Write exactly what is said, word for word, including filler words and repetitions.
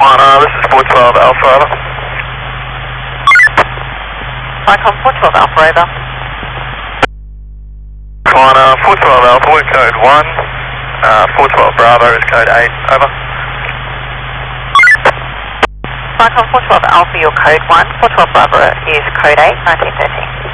One, uh, this is four twelve Alpha, over. Vicom four twelve Alpha, over. One, uh, four twelve Alpha, we're code one. Uh, four twelve Bravo is code eight, over. Vicom four twelve Alpha, your code one. four twelve Bravo is code eight, nineteen thirteen.